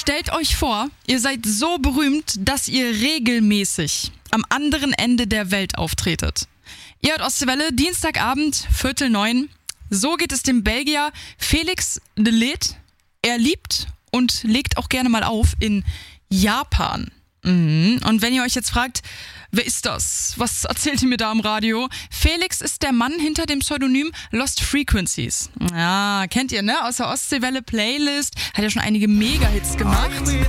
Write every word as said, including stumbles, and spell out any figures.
stellt euch vor, ihr seid so berühmt, dass ihr regelmäßig am anderen Ende der Welt auftretet. Ihr hört Ostwelle, Dienstagabend, Viertel neun. So geht es dem Belgier Felix de Leet. Er liebt und legt auch gerne mal auf in Japan. Mhm. Und wenn ihr euch jetzt fragt, wer ist das? Was erzählt ihr mir da am Radio? Felix ist der Mann hinter dem Pseudonym Lost Frequencies. Ja, kennt ihr, ne? Aus der Ostseewelle Playlist. Hat ja schon einige Mega-Hits gemacht.